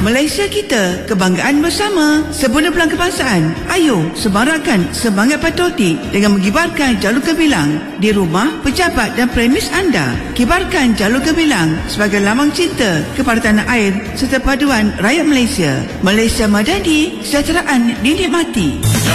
Malaysia kita, kebanggaan bersama. Sempurna Pelan Kebangsaan. Ayo semarakkan semangat patriotik dengan mengibarkan jalur gemilang di rumah, pejabat dan premis anda. Kibarkan jalur gemilang sebagai lambang cinta kepada tanah air serta paduan rakyat Malaysia. Malaysia madani, kesejahteraan dinikmati.